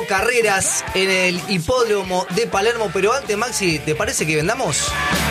carreras en el hipódromo de Palermo, pero antes, Maxi, ¿te parece que vendamos?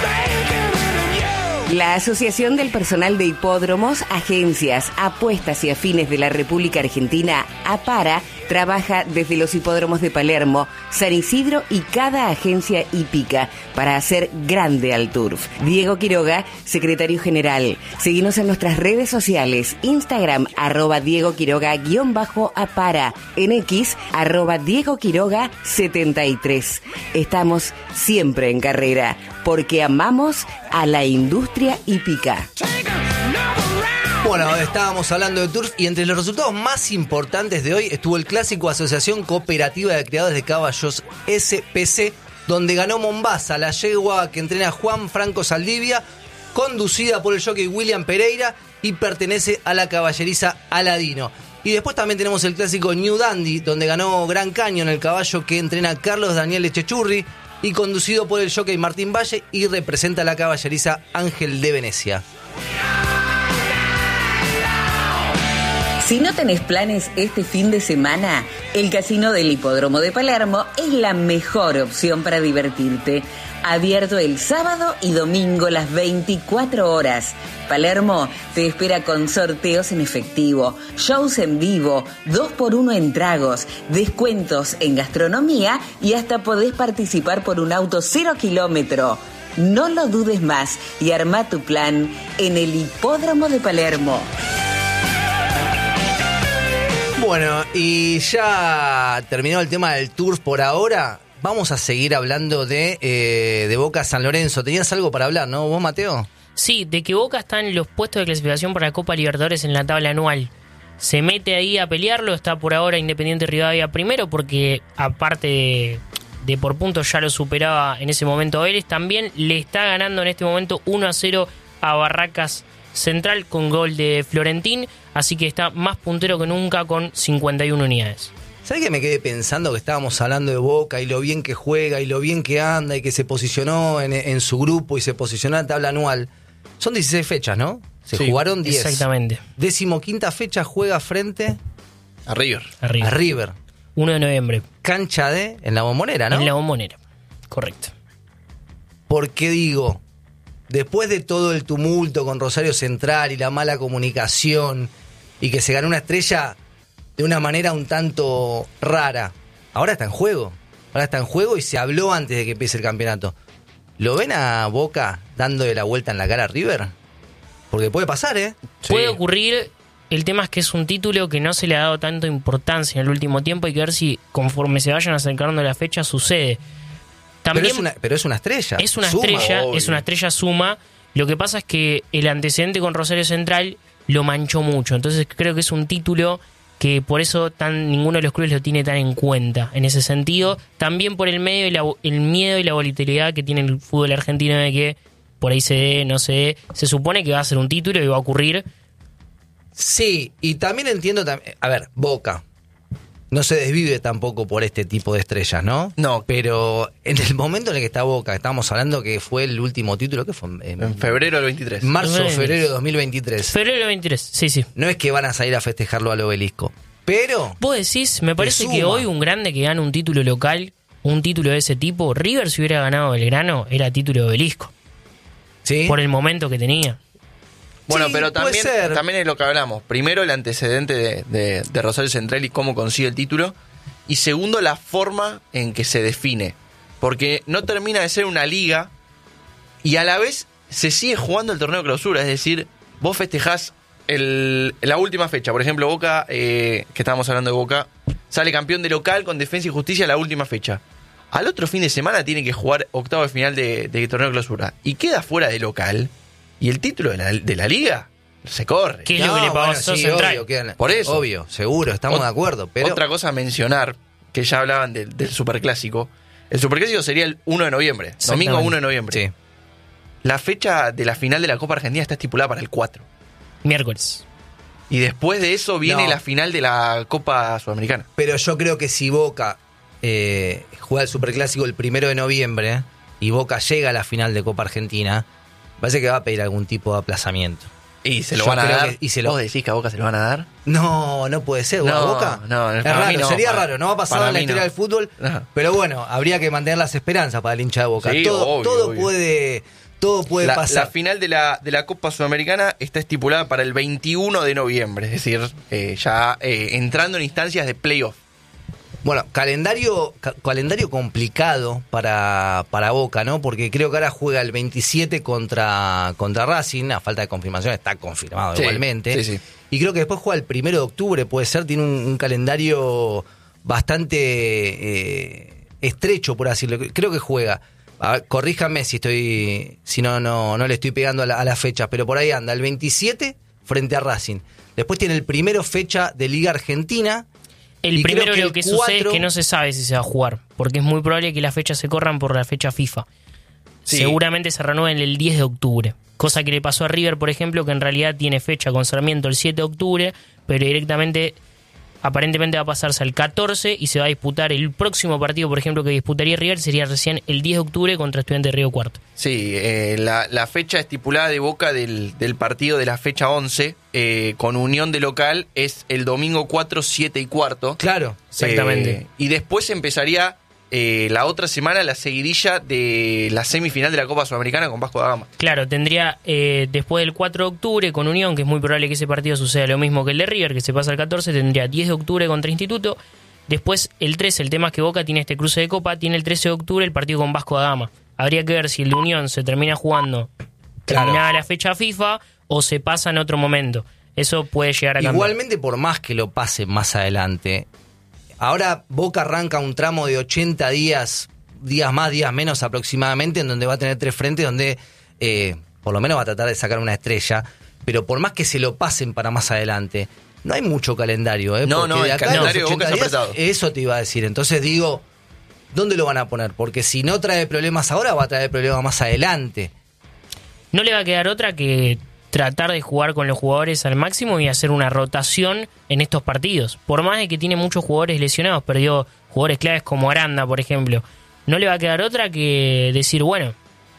La Asociación del Personal de Hipódromos, Agencias, Apuestas y Afines de la República Argentina, APARA, trabaja desde los hipódromos de Palermo, San Isidro y cada agencia hípica para hacer grande al turf. Diego Quiroga, secretario general. Seguinos en nuestras redes sociales, Instagram, @Diego Quiroga_APARA, en X, @Diego Quiroga 73. Estamos siempre en carrera, porque amamos a la industria hípica. Bueno, estábamos hablando de turf y entre los resultados más importantes de hoy estuvo el clásico Asociación Cooperativa de Criadores de Caballos SPC, donde ganó Mombasa, la yegua que entrena Juan Franco Saldivia, conducida por el jockey William Pereira y pertenece a la caballeriza Aladino. Y después también tenemos el clásico New Dandy, donde ganó Gran Canyon, el caballo que entrena Carlos Daniel Echechurri y conducido por el jockey Martín Valle y representa a la caballeriza Ángel de Venecia. Si no tenés planes este fin de semana, el Casino del Hipódromo de Palermo es la mejor opción para divertirte. Abierto el sábado y domingo las 24 horas. Palermo te espera con sorteos en efectivo, shows en vivo, 2x1 en tragos, descuentos en gastronomía y hasta podés participar por un auto 0 kilómetro. No lo dudes más y arma tu plan en el Hipódromo de Palermo. Bueno, y ya terminado el tema del Tour por ahora, vamos a seguir hablando de Boca San Lorenzo. Tenías algo para hablar, ¿no? ¿Vos, Mateo? Sí, de que Boca está en los puestos de clasificación para la Copa Libertadores en la tabla anual. Se mete ahí a pelearlo, está por ahora Independiente Rivadavia primero, porque aparte de por puntos ya lo superaba en ese momento Vélez. También le está ganando en este momento 1-0 a Barracas Central con gol de Florentín, así que está más puntero que nunca con 51 unidades. ¿Sabés que me quedé pensando que estábamos hablando de Boca y lo bien que juega y lo bien que anda y que se posicionó en su grupo y se posicionó en la tabla anual? Son 16 fechas, ¿no? Se jugaron 10. Exactamente. 15ª fecha juega frente a River. A River. 1 de noviembre. Cancha en la Bombonera, ¿no? En la Bombonera, correcto. ¿Por qué digo? Después de todo el tumulto con Rosario Central y la mala comunicación y que se ganó una estrella de una manera un tanto rara, ahora está en juego. Ahora está en juego y se habló antes de que empiece el campeonato. ¿Lo ven a Boca dándole la vuelta en la cara a River? Porque puede pasar, ¿eh? Puede ocurrir. El tema es que es un título que no se le ha dado tanta importancia en el último tiempo. Hay que ver si conforme se vayan acercando la fecha sucede. También, pero es una estrella. Es una suma, estrella, obvio. es una estrella suma. Lo que pasa es que el antecedente con Rosario Central lo manchó mucho. Entonces creo que es un título que por eso ninguno de los clubes lo tiene tan en cuenta en ese sentido. También por el miedo y la volatilidad que tiene el fútbol argentino de que por ahí se dé, no se dé. Se supone que va a ser un título y va a ocurrir. Sí, y también entiendo, a ver, Boca no se desvive tampoco por este tipo de estrellas, ¿no? No. Pero en el momento en el que está Boca, estamos hablando que fue el último título, ¿qué fue? En febrero del 23. Marzo, febrero de 2023. Febrero del 23, sí. No es que van a salir a festejarlo al Obelisco, pero... Vos decís, me parece que hoy un grande que gana un título local, un título de ese tipo, River si hubiera ganado Belgrano, era título de Obelisco. ¿Sí? Por el momento que tenía. Bueno, Sí, pero puede también es lo que hablamos. Primero, el antecedente de Rosario Central y cómo consigue el título. Y segundo, la forma en que se define. Porque no termina de ser una liga y a la vez se sigue jugando el torneo clausura. Es decir, vos festejás la última fecha. Por ejemplo, Boca, que estábamos hablando de Boca, sale campeón de local con Defensa y Justicia la última fecha. Al otro fin de semana tiene que jugar octavo de final de torneo clausura. Y queda fuera de local. Y el título de la liga se corre. ¿Qué es lo que le pasó a Central? Obvio, por eso. Obvio, seguro, estamos de acuerdo. Pero Otra cosa a mencionar, que ya hablaban del Superclásico. El Superclásico sería el 1 de noviembre. Domingo 1 de noviembre. Sí. La fecha de la final de la Copa Argentina está estipulada para el 4. Miércoles. Y después de eso viene la final de la Copa Sudamericana. Pero yo creo que si Boca juega el Superclásico el 1 de noviembre y Boca llega a la final de Copa Argentina, parece que va a pedir algún tipo de aplazamiento. Y se lo Yo van a creo dar. que- ¿Vos decís que a Boca se lo van a dar? No puede ser. ¿A Boca? No, es para mí raro, no, sería para- raro. No va a pasar para en la mí historia no. del fútbol. Ajá. Pero bueno, habría que mantener las esperanzas para el hincha de Boca. Sí, Todo obvio. puede La pasar. final de la Copa Sudamericana está estipulada para el 21 de noviembre, es decir, ya entrando en instancias de playoff. Bueno, calendario complicado para Boca, ¿no? Porque creo que ahora juega el 27 contra Racing, a falta de confirmación, está confirmado Sí, igualmente. sí. Y creo que después juega el 1 de octubre, puede ser, tiene un calendario bastante estrecho, por así decirlo. Creo que juega. A ver, corríjame si no le estoy pegando a las fechas, pero por ahí anda, el 27 frente a Racing. Después tiene el 1 fecha de Liga Argentina. El Y creo primero que lo el que sucede es 4 que no se sabe si se va a jugar, porque es muy probable que las fechas se corran por la fecha FIFA. Sí. Seguramente se renueven el 10 de octubre. Cosa que le pasó a River, por ejemplo, que en realidad tiene fecha con Sarmiento el 7 de octubre, pero directamente, aparentemente va a pasarse al 14 y se va a disputar el próximo partido, por ejemplo, que disputaría River, sería recién el 10 de octubre contra Estudiantes de Río Cuarto. Sí, la fecha estipulada de Boca del partido de la fecha 11 con Unión de local es el domingo 4, 7 y cuarto. Claro. Exactamente. Y después empezaría la otra semana la seguidilla de la semifinal de la Copa Sudamericana con Vasco da Gama. Claro, tendría después del 4 de octubre con Unión, que es muy probable que ese partido suceda lo mismo que el de River, que se pasa al 14, tendría 10 de octubre contra Instituto. Después el 13, el tema es que Boca tiene este cruce de Copa, tiene el 13 de octubre el partido con Vasco da Gama. Habría que ver si el de Unión se termina jugando terminada la fecha FIFA o se pasa en otro momento. Eso puede llegar a cambiar. Igualmente, por más que lo pase más adelante, ahora Boca arranca un tramo de 80 días más, días menos aproximadamente, en donde va a tener 3 frentes, donde por lo menos va a tratar de sacar una estrella, pero por más que se lo pasen para más adelante, no hay mucho calendario. No, porque no, de el acá a calendario los de Boca 80 es días, apretado. eso te iba a decir. Entonces digo, ¿dónde lo van a poner? Porque si no trae problemas ahora, va a traer problemas más adelante. No le va a quedar otra que tratar de jugar con los jugadores al máximo y hacer una rotación en estos partidos. Por más de que tiene muchos jugadores lesionados, perdió jugadores claves como Aranda, por ejemplo. No le va a quedar otra que decir, bueno,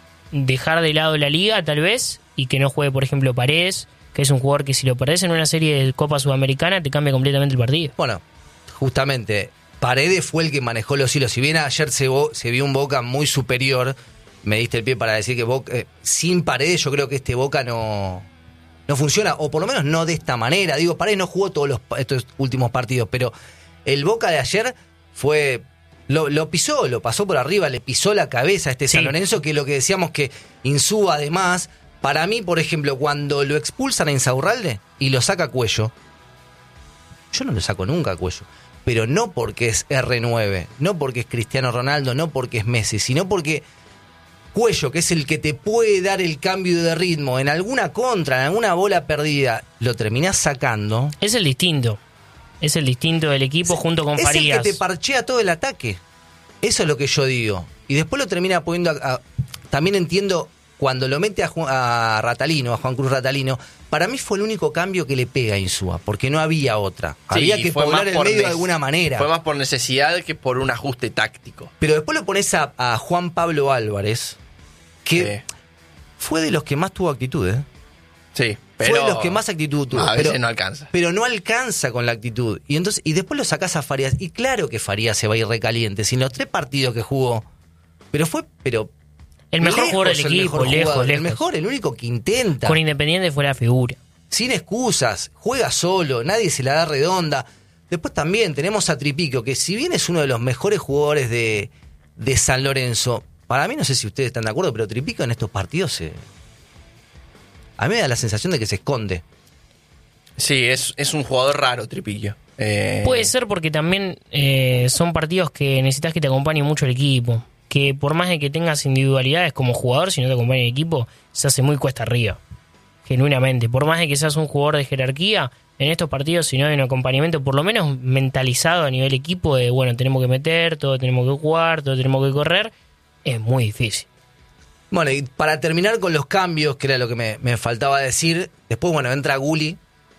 dejar de lado la liga tal vez y que no juegue, por ejemplo, Paredes, que es un jugador que si lo perdés en una serie de Copa Sudamericana te cambia completamente el partido. Bueno, justamente, Paredes fue el que manejó los hilos. Si bien ayer se vio un Boca muy superior, me diste el pie para decir que Boca, sin Paredes yo creo que este Boca no funciona, o por lo menos no de esta manera. Digo, Paredes no jugó todos estos últimos partidos, pero el Boca de ayer fue... Lo pisó, lo pasó por arriba, le pisó la cabeza a este San Lorenzo, que es lo que decíamos que Insúa además, para mí, por ejemplo, cuando lo expulsan a Insaurralde y lo saca Cuello, yo no lo saco nunca a Cuello, pero no porque es R9, no porque es Cristiano Ronaldo, no porque es Messi, sino porque Cuello, que es el que te puede dar el cambio de ritmo en alguna contra, en alguna bola perdida, lo terminás sacando. Es el distinto. Es el distinto del equipo junto con Farías. Es el que te parchea todo el ataque. Eso es lo que yo digo. Y después lo termina poniendo también entiendo cuando lo mete a Ratalino, a Juan Cruz Ratalino. Para mí fue el único cambio que le pega a Insúa, porque no había otra. Había que poblar el medio de alguna manera. Fue más por necesidad que por un ajuste táctico. Pero después lo pones a Juan Pablo Álvarez, que fue de los que más tuvo actitud, ¿eh? Sí, pero fue de los que más actitud tuvo. A veces no alcanza. Pero no alcanza con la actitud. Y después lo sacás a Farías. Y claro que Farías se va a ir recaliente. Sin los 3 partidos que jugó. Pero el mejor jugador del equipo, lejos. El mejor, el único que intenta. Con Independiente fue la figura. Sin excusas. Juega solo. Nadie se la da redonda. Después también tenemos a Tripico, que si bien es uno de los mejores jugadores de San Lorenzo, para mí, no sé si ustedes están de acuerdo, pero Tripico en estos partidos a mí me da la sensación de que se esconde. Sí, es un jugador raro, Tripillo. Puede ser porque también son partidos que necesitas que te acompañe mucho el equipo. Que por más de que tengas individualidades como jugador, si no te acompaña el equipo, se hace muy cuesta arriba. Genuinamente. Por más de que seas un jugador de jerarquía, en estos partidos, si no hay un acompañamiento, por lo menos mentalizado a nivel equipo, de bueno, tenemos que meter, todo tenemos que jugar, todo tenemos que correr, es muy difícil. Bueno, y para terminar con los cambios, que era lo que me faltaba decir, después, bueno, entra Gulli,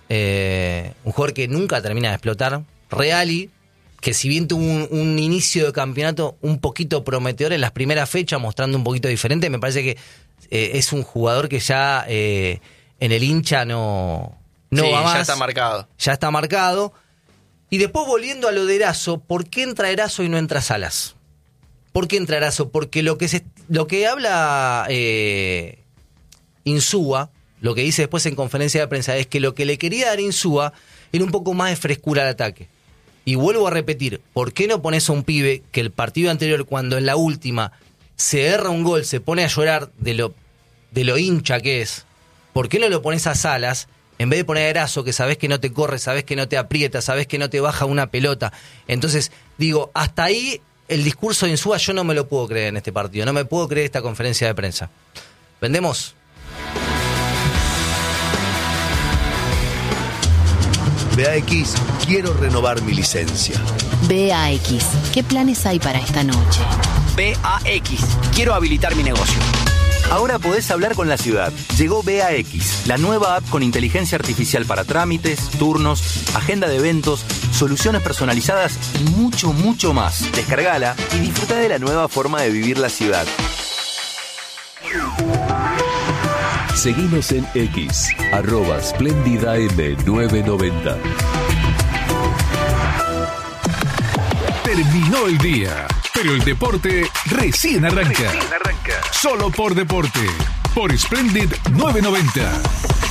un jugador que nunca termina de explotar. Reali, que si bien tuvo un inicio de campeonato un poquito prometedor en las primeras fechas, mostrando un poquito diferente, me parece que es un jugador que ya en el hincha no Sí, va más. ya está marcado. Ya está marcado. Y después volviendo a lo de Erazo, ¿por qué entra Erazo y no entra Salas? ¿Por qué entra Erazo? Porque lo que habla Insúa, lo que dice después en conferencia de prensa, es que lo que le quería dar Insúa era un poco más de frescura al ataque. Y vuelvo a repetir, ¿por qué no pones a un pibe que el partido anterior, cuando en la última se erra un gol, se pone a llorar de lo hincha que es? ¿Por qué no lo pones a Salas en vez de poner a Erazo, que sabés que no te corre, sabés que no te aprieta, sabés que no te baja una pelota? Entonces, digo, hasta ahí el discurso de Insúa yo no me lo puedo creer en este partido, no me puedo creer esta conferencia de prensa. ¿Vendemos? BAX, quiero renovar mi licencia. BAX, ¿qué planes hay para esta noche? BAX, quiero habilitar mi negocio. Ahora podés hablar con la ciudad. Llegó BAX, la nueva app con inteligencia artificial para trámites, turnos, agenda de eventos, soluciones personalizadas y mucho, mucho más. Descargala y disfruta de la nueva forma de vivir la ciudad. Seguinos en X, @SplendidaM990. Terminó el día, pero el deporte recién arranca. Solo por Deporte, por Splendid 990.